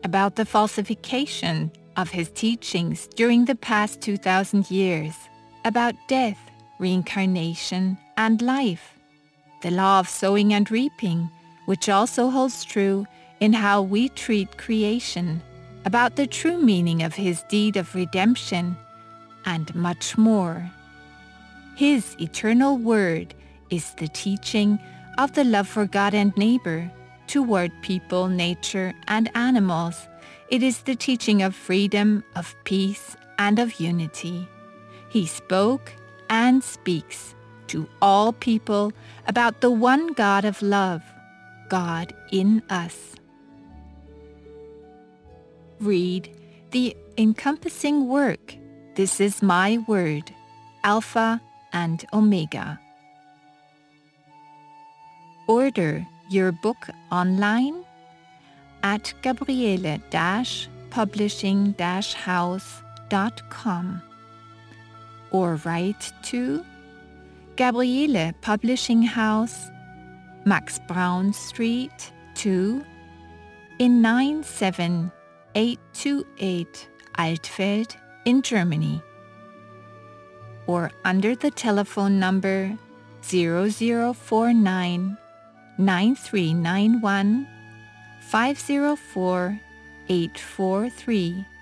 about the falsification of his teachings during the past 2,000 years, about death, reincarnation, and life, the law of sowing and reaping, which also holds true in how we treat creation, about the true meaning of his deed of redemption, and much more. His eternal word is the teaching of the love for God and neighbor toward people, nature, and animals. It is the teaching of freedom, of peace, and of unity. He spoke and speaks to all people about the one God of love, God in us. Read the encompassing work, This Is My Word, Alpha and Omega. Order your book online at gabriele-publishing-house.com or write to Gabriele Publishing House, Max Braun Street 2 in 97828 Altfeld in Germany, or under the telephone number 0049 9391 504 843